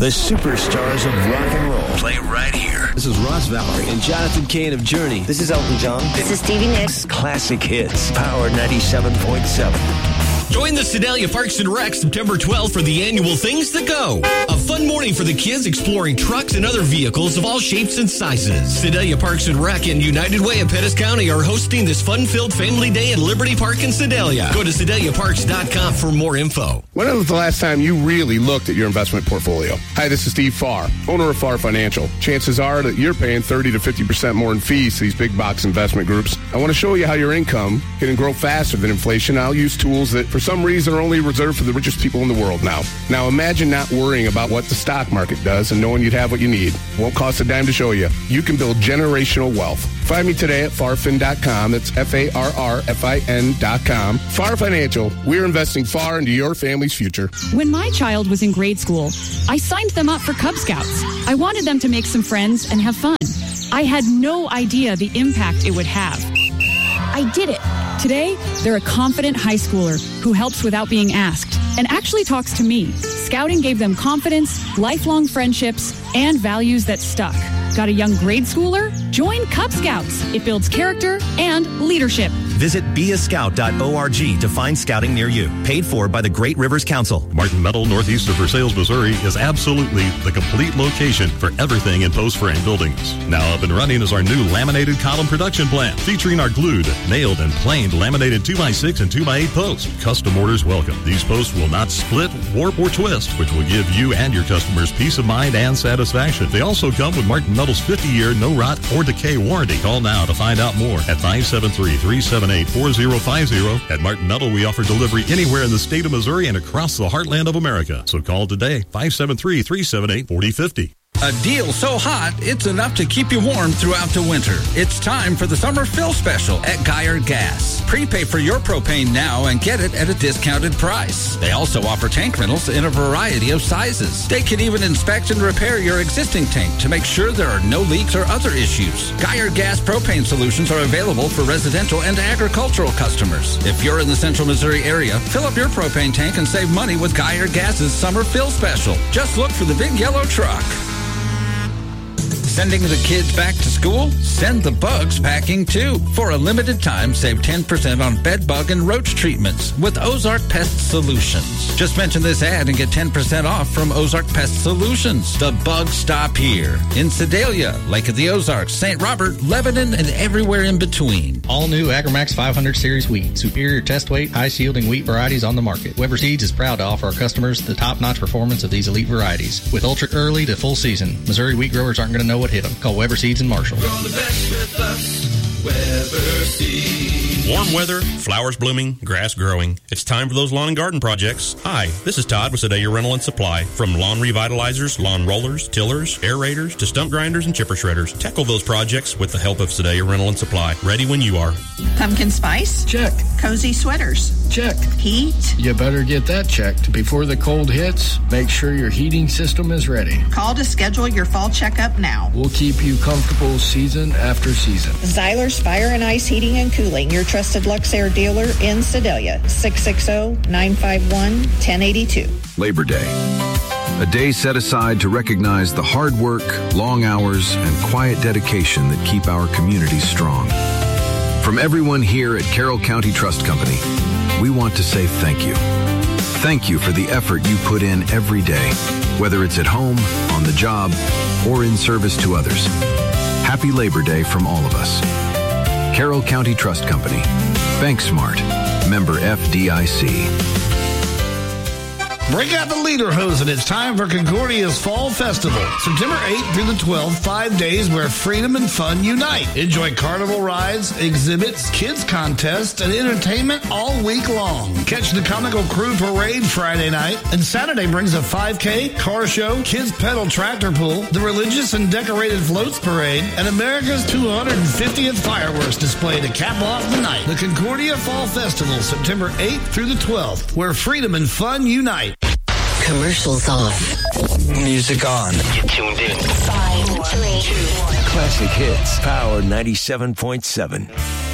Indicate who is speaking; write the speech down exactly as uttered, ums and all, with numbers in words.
Speaker 1: The superstars of rock and roll play right here.
Speaker 2: This is Ross Valerie and Jonathan Cain of Journey.
Speaker 3: This is Elton John.
Speaker 4: This is Stevie Nicks.
Speaker 1: Classic hits. Power ninety-seven point seven.
Speaker 5: Join the Sedalia Parks and Rec September twelfth for the annual Things That Go. A fun morning for the kids exploring trucks and other vehicles of all shapes and sizes. Sedalia Parks and Rec and United Way of Pettis County are hosting this fun-filled family day at Liberty Park in Sedalia. Go to sedalia parks dot com for more info.
Speaker 6: When was the last time you really looked at your investment portfolio? Hi, this is Steve Farr, owner of Farr Financial. Chances are that you're paying thirty to fifty percent more in fees to these big box investment groups. I want to show you how your income can grow faster than inflation. I'll use tools that, for some reason, are only reserved for the richest people in the world now. Now, imagine not worrying about what the stock market does and knowing you'd have what you need. Won't cost a dime to show you. You can build generational wealth. Find me today at farfin dot com. That's F A R R F I N dot com. Farr Financial. We're investing far into your family's future.
Speaker 7: When my child was in grade school, I signed them up for Cub Scouts. I wanted them to make some friends and have fun. I had no idea the impact it would have. I did it. Today, they're a confident high schooler who helps without being asked and actually talks to me. Scouting gave them confidence, lifelong friendships, and values that stuck. Got a young grade schooler? Join Cub Scouts. It builds character and leadership.
Speaker 8: Visit be a scout dot org to find scouting near you. Paid for by the Great Rivers Council.
Speaker 9: Martin Metal, northeast of Versailles, Missouri, is absolutely the complete location for everything in post frame buildings. Now up and running is our new laminated column production plant, featuring our glued, nailed, and planed laminated two by six and two by eight posts. Custom orders welcome. These posts will not split, warp, or twist, which will give you and your customers peace of mind and satisfaction. They also come with Martin Metal's fifty-year no rot or decay warranty. Call now to find out more at five seven three, three seven eight, four zero five zero. At Martin Metal, we offer delivery anywhere in the state of Missouri and across the heartland of America. So call today, five seven three, three seven eight, four zero five zero.
Speaker 10: A deal so hot, it's enough to keep you warm throughout the winter. It's time for the Summer Fill Special at Geyer Gas. Prepay for your propane now and get it at a discounted price. They also offer tank rentals in a variety of sizes. They can even inspect and repair your existing tank to make sure there are no leaks or other issues. Geyer Gas propane solutions are available for residential and agricultural customers. If you're in the central Missouri area, fill up your propane tank and save money with Geyer Gas's Summer Fill Special. Just look for the big yellow truck. Sending the kids back to school? Send the bugs packing too. For a limited time, save ten percent on bed bug and roach treatments with Ozark Pest Solutions. Just mention this ad and get ten percent off from Ozark Pest Solutions. The bugs stop here. In Sedalia, Lake of the Ozarks, Saint Robert, Lebanon, and everywhere in between.
Speaker 11: All new AgriMax five hundred Series wheat. Superior test weight, high-yielding wheat varieties on the market. Weber Seeds is proud to offer our customers the top-notch performance of these elite varieties. With ultra early to full season, Missouri wheat growers aren't going to know what hit them. Call Weber Seeds in Marshall.
Speaker 12: Grow the best with us, Weber Seeds.
Speaker 13: Warm weather, flowers blooming, grass growing. It's time for those lawn and garden projects. Hi, this is Todd with Sedalia Rental and Supply. From lawn revitalizers, lawn rollers, tillers, aerators, to stump grinders and chipper shredders. Tackle those projects with the help of Sedalia Rental and Supply. Ready when you are.
Speaker 14: Pumpkin spice?
Speaker 15: Check.
Speaker 14: Cozy sweaters?
Speaker 15: Check.
Speaker 14: Heat?
Speaker 15: You better get that checked. Before the cold hits, make sure your heating system is ready.
Speaker 14: Call to schedule your fall checkup now.
Speaker 15: We'll keep you comfortable season after season.
Speaker 14: Zyler's Fire and Ice Heating and Cooling, your trusted Luxair dealer in Sedalia. six six zero, nine five one, one zero eight two.
Speaker 16: Labor Day. A day set aside to recognize the hard work, long hours, and quiet dedication that keep our communities strong. From everyone here at Carroll County Trust Company, we want to say thank you. Thank you for the effort you put in every day, whether it's at home, on the job, or in service to others. Happy Labor Day from all of us. Carroll County Trust Company. Bank Smart. Member F D I C.
Speaker 17: Break out the leader hose, and it's time for Concordia's Fall Festival. September eighth through the twelfth, five days where freedom and fun unite. Enjoy carnival rides, exhibits, kids contests, and entertainment all week long. Catch the Comical Crew Parade Friday night, and Saturday brings a five K, car show, kids pedal tractor pull, the Religious and Decorated Floats Parade, and America's two hundred fiftieth fireworks display to cap off the night. The Concordia Fall Festival, September eighth through the twelfth, where freedom and fun unite.
Speaker 4: Commercials off.
Speaker 1: Music on.
Speaker 4: You tuned in. Five, three, two, one.
Speaker 1: Classic hits. Power ninety-seven point seven.